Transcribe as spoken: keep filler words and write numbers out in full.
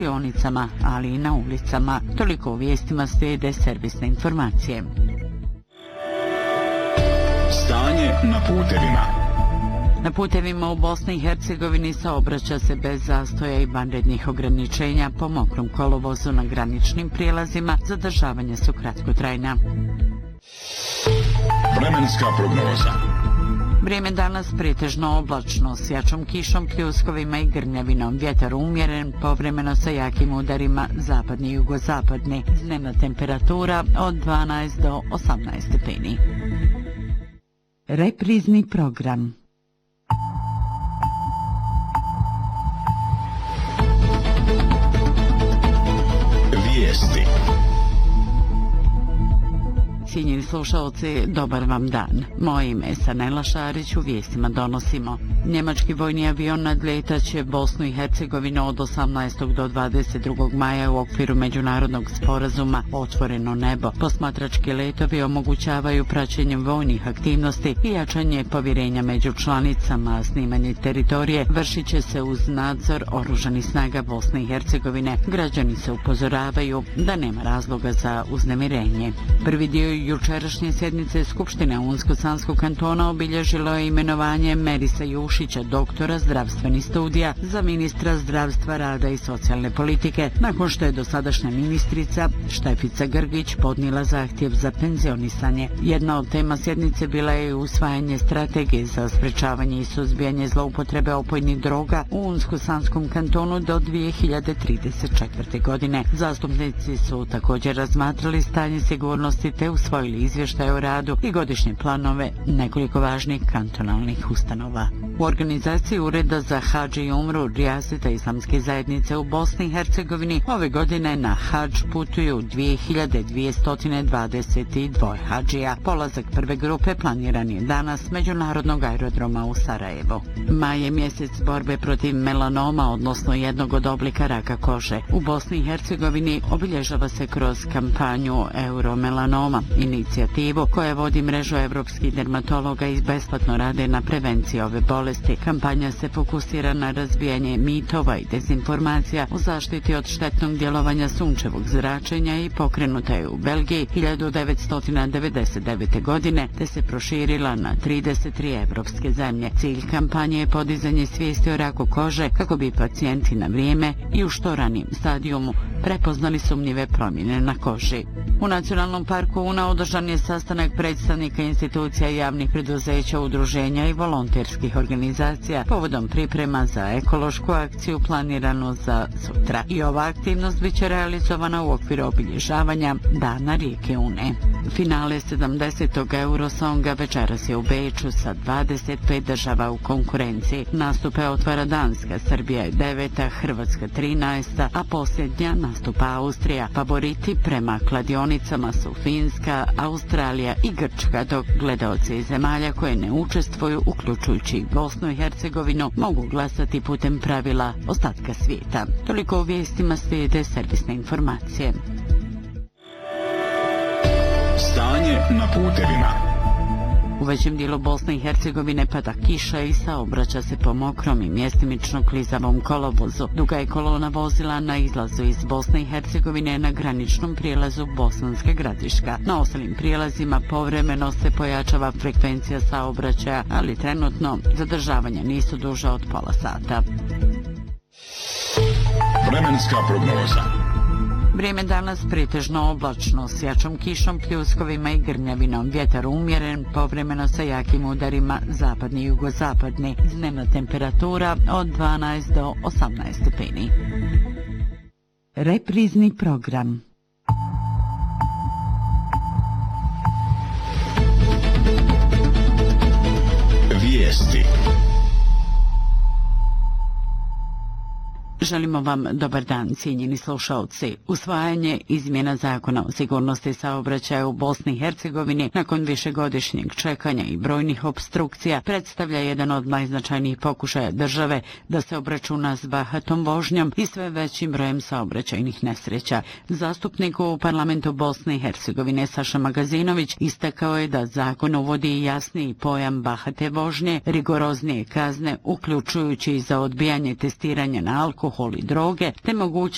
dionicama, ali i na ulicama. Toliko u vijestima, slijede servisne informacije. Stanje na putevima. Na putevima u Bosni i Hercegovini saobraća se bez zastoja i vanrednih ograničenja. Po mokrom kolovozu na graničnim prijelazima zadržavanja su kratkotrajna. Vremenska prognoza. Vrijeme danas pretežno oblačno, s jačom kišom, pljuskovima i grmljavinom. Vjetar umjeren, povremeno sa jakim udarima zapadni i jugozapadni. Dnevna temperatura od dvanaest do osamnaest stepeni. Reprizni program. Vijesti. Cijenjeni slušalci, dobar vam dan. Moje ime je Sanela Šarić, u vijestima donosimo. Njemački vojni avion nadletaće Bosnu i Hercegovinu od osamnaestog do dvadeset drugog maja u okviru međunarodnog sporazuma Otvoreno nebo. Posmatrački letovi omogućavaju praćenje vojnih aktivnosti i jačanje povjerenja među članicama, a snimanje teritorije vršit će se uz nadzor oružanih snaga Bosne i Hercegovine. Građani se upozoravaju da nema razloga za uznemirenje. Prvi dio jučerašnje sjednice Skupštine Unsko-Sanskog kantona obilježilo je imenovanje Merisa Jušića, doktora zdravstvenih studija, za ministra zdravstva, rada i socijalne politike, nakon što je dosadašnja ministrica Štefica Grgić podnijela zahtjev za penzionisanje. Jedna od tema sjednice bila je usvajanje strategije za sprečavanje i suzbijanje zloupotrebe opojnih droga u Unsko-Sanskom kantonu do dvije hiljade trideset četvrte. godine. Zastupnici su također razmatrali stanje sigurnosti te usvojili izvještaje o radu i godišnje planove nekoliko važnih kantonalnih ustanova. U organizaciji Ureda za hadž i umru Rijaseta islamske zajednice u Bosni i Hercegovini ove godine na hadž putuju dvije hiljade dvjesto dvadeset dva hadžija. Polazak prve grupe planiran je danas s međunarodnog aerodroma u Sarajevo. Maj je mjesec borbe protiv melanoma, odnosno jednog od oblika raka kože. U Bosni i Hercegovini obilježava se kroz kampanju Euromelanoma, inicijativu koja vodi mrežu evropskih dermatologa i besplatno rade na prevenciji ove bolesti. Kampanja se fokusira na razbijanje mitova i dezinformacija u zaštiti od štetnog djelovanja sunčevog zračenja i pokrenuta je u Belgiji hiljadu devetsto devedeset devete. godine te se proširila na trideset tri evropske zemlje. Cilj kampanje je podizanje svijesti o raku kože kako bi pacijenti na vrijeme i u što ranijem stadijumu prepoznali sumnjive promjene na koži. U Nacionalnom parku Una održan je sastanak predstavnika institucija javnih preduzeća, udruženja i volonterskih organizacija povodom priprema za ekološku akciju planiranu za sutra. I ova aktivnost bit će realizovana u okviru obilježavanja Dana rijeke Une. Finale sedamdesetog Eurosonga večeras je u Beču sa dvadeset pet država u konkurenciji. Nastupe otvara Danska, Srbija je deveta, Hrvatska trinaesta, a posljednja nastupa Austrija. Favoriti prema kladionicama su Finska, Australija i Grčka, dok gledaoci iz zemalja koje ne učestvuju, uključujući Bosnu i Hercegovinu, mogu glasati putem pravila ostatka svijeta. Toliko u vijestima, slijede servisne informacije. Stanje na putevima. U većem dijelu Bosne i Hercegovine pada kiša i saobraća se po mokrom i mjestimično klizavom kolovozu. Duga je kolona vozila na izlazu iz Bosne i Hercegovine na graničnom prijelazu Bosanska Gradiška. Na ostalim prijelazima povremeno se pojačava frekvencija saobraćaja, ali trenutno zadržavanja nisu duža od pola sata. Vremenska prognoza. Vrijeme danas pretežno oblačno, s jačom kišom, pljuskovima i grmljavinom. Vjetar umjeren, povremeno sa jakim udarima zapadni i jugozapadni. Dnevna temperatura od dvanaest do osamnaest stepeni. Reprizni program. Vijesti. Želimo vam dobar dan, cijenjeni slušalci. Usvajanje izmjena zakona o sigurnosti saobraćaja u Bosni i Hercegovini nakon višegodišnjeg čekanja i brojnih opstrukcija predstavlja jedan od najznačajnijih pokušaja države da se obračuna s bahatom vožnjom i sve većim brojem saobraćajnih nesreća. Zastupnik u parlamentu Bosne i Hercegovine Saša Magazinović istakao je da zakon uvodi jasniji pojam bahate vožnje, rigoroznije kazne, uključujući i za odbijanje testiranja na alkohol i droge, te mogućnost